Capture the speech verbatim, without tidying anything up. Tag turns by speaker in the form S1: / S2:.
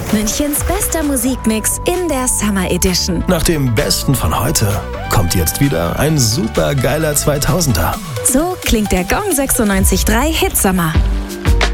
S1: Münchens bester Musikmix in der Summer Edition.
S2: Nach dem Besten von heute kommt jetzt wieder ein super geiler zweitausender.
S1: So klingt der Gong sechsundneunzig Komma drei Hitsommer.